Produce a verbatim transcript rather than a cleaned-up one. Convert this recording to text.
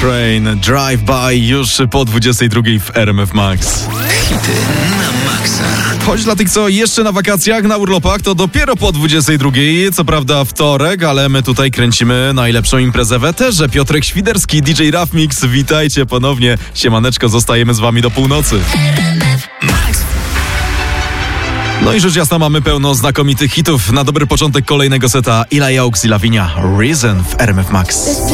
Coltrane, Drive By już po dwudziestej drugiej w R M F Max. Hity na maksa. Choć dla tych, co jeszcze na wakacjach, na urlopach, to dopiero po dwudziestej drugiej, co prawda wtorek, ale my tutaj kręcimy najlepszą imprezę w eterze. Piotrek Świderski, D J Rough Mix, witajcie ponownie. Siemaneczko, zostajemy z wami do północy. No i rzecz jasna, mamy pełno znakomitych hitów. Na dobry początek kolejnego seta Ila Yokes i Lavinia, Reason w R M F Max.